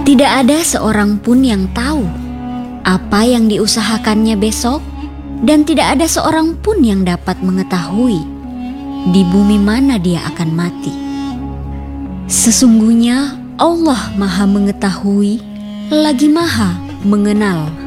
Tidak ada seorang pun yang tahu apa yang diusahakannya besok, dan tidak ada seorang pun yang dapat mengetahui di bumi mana dia akan mati. Sesungguhnya Allah Maha Mengetahui lagi Maha Mengenal.